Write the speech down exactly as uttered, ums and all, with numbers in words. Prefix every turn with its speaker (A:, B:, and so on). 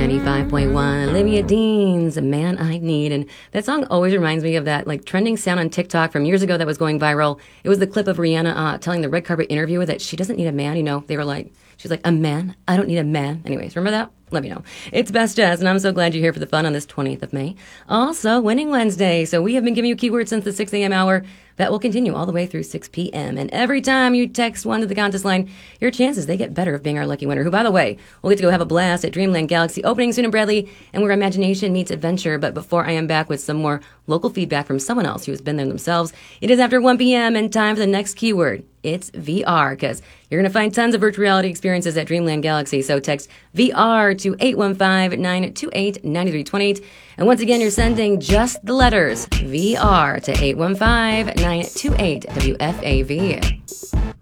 A: ninety-five point one, Olivia Dean's Man I Need. And that song always reminds me of that like trending sound on TikTok from years ago that was going viral. It was the clip of Rihanna uh, telling the red carpet interviewer that she doesn't need a man. You know, they were like, she's like, a man? I don't need a man. Anyways, remember that? Let me know. It's Best Jazz, and I'm so glad you're here for the fun on this twentieth of May. Also, Winning Wednesday. So we have been giving you keywords since the six a.m. hour. That will continue all the way through six p.m. And every time you text one to the contest line, your chances, they get better of being our lucky winner, who, by the way, we'll get to go have a blast at Dreamland Galaxy opening soon in Bradley, and where imagination meets adventure. But before I am back with some more local feedback from someone else who has been there themselves, it is after one p.m. and time for the next keyword. It's V R, because you're going to find tons of virtual reality experiences at Dreamland Galaxy. So text V R to eight one five, nine two eight, nine three two eight. And once again, you're sending just the letters V R to eight one five, nine two eight, W F A V.